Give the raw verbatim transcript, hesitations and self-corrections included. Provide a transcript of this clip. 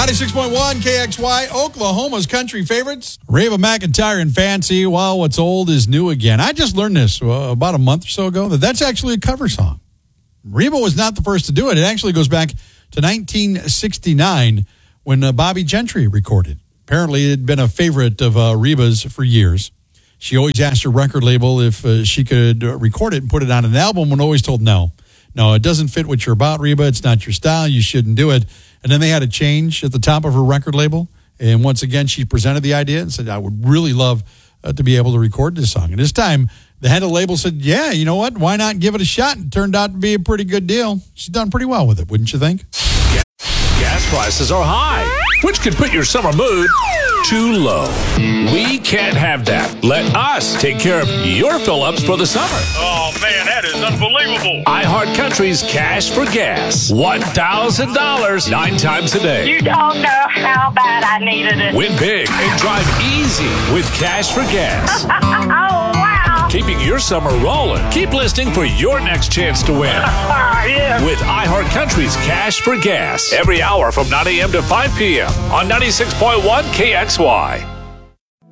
ninety-six point one K X Y, Oklahoma's country favorites. Reba McEntire and Fancy. Well, what's old is new again. I just learned this uh, about a month or so ago, that that's actually a cover song. Reba was not the first to do it. It actually goes back to nineteen sixty-nine when uh, Bobby Gentry recorded. Apparently, it had been a favorite of uh, Reba's for years. She always asked her record label if uh, she could uh, record it and put it on an album, and always told no. No, it doesn't fit what you're about, Reba. It's not your style. You shouldn't do it. And then they had a change at the top of her record label. And once again, she presented the idea and said, I would really love uh, to be able to record this song. And this time, the head of the label said, yeah, you know what? Why not give it a shot? And it turned out to be a pretty good deal. She's done pretty well with it, wouldn't you think? Gas prices are high, which could put your summer mood too low. We can't have that. Let us take care of your fill-ups for the summer. Oh, man, that is unbelievable. iHeartCountry's Cash for Gas. one thousand dollars nine times a day. You don't know how bad I needed it. Win big and drive easy with Cash for Gas. Oh, wow. Keeping your summer rolling. Keep listening for your next chance to win. Yeah. With iHeartCountry's Cash for Gas. Every hour from nine a.m. to five p.m. on ninety-six point one K X Y.